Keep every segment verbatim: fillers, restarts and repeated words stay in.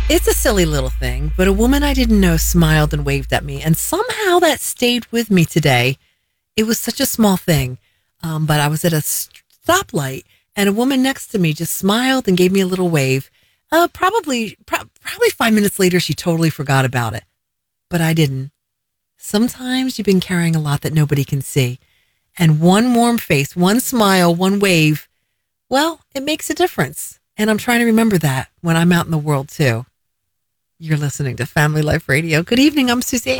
It's a silly little thing, but a woman I didn't know smiled and waved at me, and somehow that stayed with me today. It was such a small thing, um, but I was at a stoplight, and a woman next to me just smiled and gave me a little wave. Uh, probably, pro- probably five minutes later, she totally forgot about it, but I didn't. Sometimes you've been carrying a lot that nobody can see, and one warm face, one smile, one wave, well, it makes a difference. And I'm trying to remember that when I'm out in the world too. You're listening to Family Life Radio. Good evening, I'm Suzanne.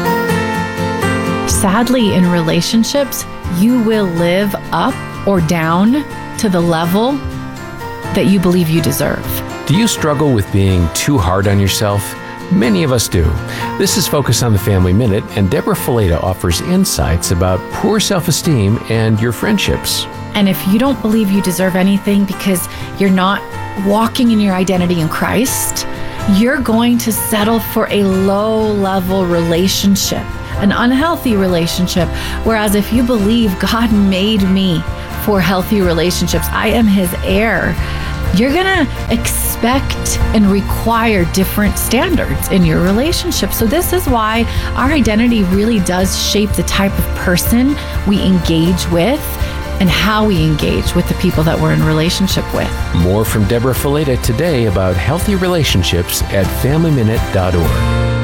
Sadly, in relationships, you will live up or down to the level that you believe you deserve. Do you struggle with being too hard on yourself? Many of us do. This is Focus on the Family Minute, and Deborah Fileta offers insights about poor self-esteem and your friendships. And if you don't believe you deserve anything because you're not walking in your identity in Christ, you're going to settle for a low-level relationship, an unhealthy relationship. Whereas if you believe God made me for healthy relationships, I am his heir, you're going to expect and require different standards in your relationship. So this is why our identity really does shape the type of person we engage with and how we engage with the people that we're in relationship with. More from Deborah Fileta today about healthy relationships at family minute dot org.